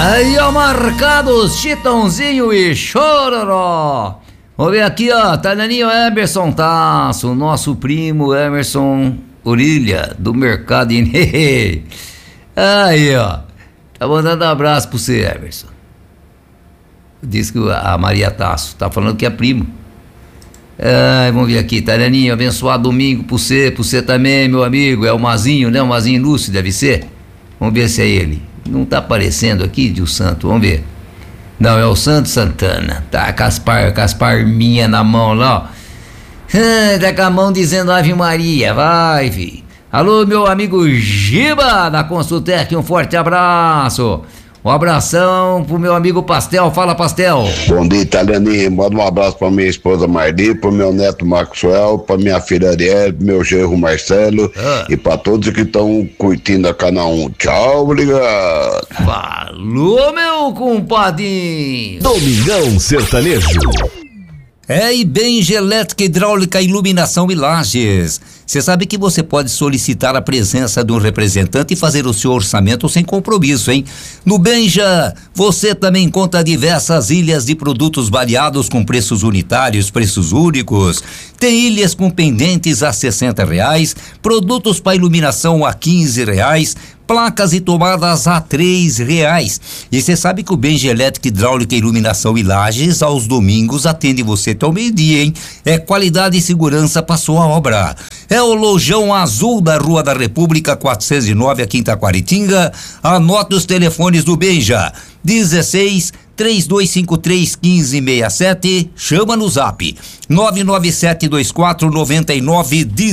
Aí, ó, marcados, Chitãozinho e Chororó. Vamos ver aqui, ó, Tailaninho Emerson Tasso, nosso primo Emerson Orilha, do Mercado Inê. Aí, ó, tá mandando um abraço pro você, Emerson. Diz que a Maria Tasso tá falando que é primo. Vamos ver aqui, Tailaninho, abençoado domingo pro você também, meu amigo. É o Mazinho, né? O Mazinho Lúcio, deve ser. Vamos ver se é ele. Não tá aparecendo aqui de o Santo, vamos ver. Não, é o Santo Santana. Tá com as palminhas na mão lá, ó. Tá com a mão dizendo Ave Maria, vai, filho. Alô, meu amigo Giba, da Consultec, um forte abraço. Um abração pro meu amigo Pastel, fala Pastel. Bom dia, Italianinho, manda um abraço pra minha esposa Marli, pro meu neto Maxwell, pra minha filha Ariel, pro meu genro Marcelo e pra todos que estão curtindo a Canal 1. Tchau, obrigado. Falou, meu compadinho. Domingão Sertanejo. E Benja Elétrica, Hidráulica, Iluminação e Lajes. Você sabe que você pode solicitar a presença de um representante e fazer o seu orçamento sem compromisso, hein? No Benja, você também encontra diversas ilhas de produtos variados com preços unitários, preços únicos. Tem ilhas com pendentes a R$60, produtos para iluminação a R$15, placas e tomadas a R$3. E você sabe que o Benja Elétrica, Hidráulica, Iluminação e Lajes aos domingos atende você até o meio-dia, hein? É qualidade e segurança para sua obra. É o Lojão Azul da Rua da República 409 aqui em Taquaritinga. Anote os telefones do Benja: 16-3253-1567. Chama no zap 997249919.